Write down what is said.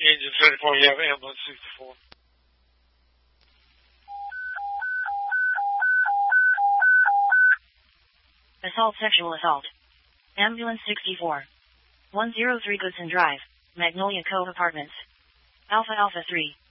Engine 34, you have ambulance 64. Assault, sexual assault. Ambulance 64. 103 Goodson Drive, Magnolia Cove Apartments. Alpha Alpha 3.